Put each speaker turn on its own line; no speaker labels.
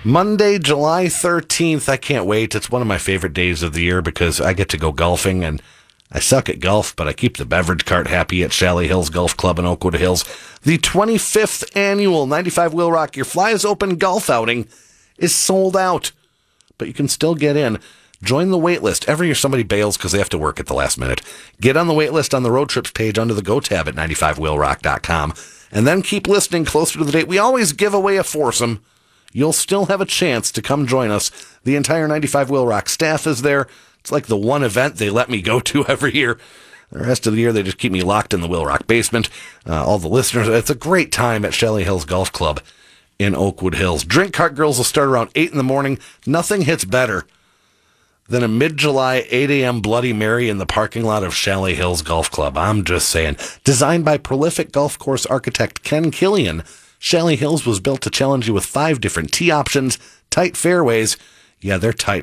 Monday, July 13th. I can't wait. It's one of my favorite days of the year because I get to go golfing, and I suck at golf, but I keep the beverage cart happy at Chalet Hills Golf Club in Oakwood Hills. The 25th annual 95 Wheel Rock Your Fly is Open golf outing is sold out, but you can still get in. Join the wait list. Every year somebody bails because they have to work at the last minute. Get on the wait list on the road trips page under the Go tab at 95wheelrock.com, and then keep listening closer to the date. We always give away a foursome. You'll still have a chance to come join us. The entire 95 Wheel Rock staff is there. It's like the one event they let me go to every year. The rest of the year, they just keep me locked in the Wheel Rock basement. All the listeners, it's a great time at Chalet Hills Golf Club in Oakwood Hills. Drink cart girls will start around 8 in the morning. Nothing hits better than a mid-July 8 a.m. Bloody Mary in the parking lot of Chalet Hills Golf Club. I'm just saying. Designed by prolific golf course architect Ken Killian, Chalet Hills was built to challenge you with 5 different tee options, tight fairways. Yeah, they're tight.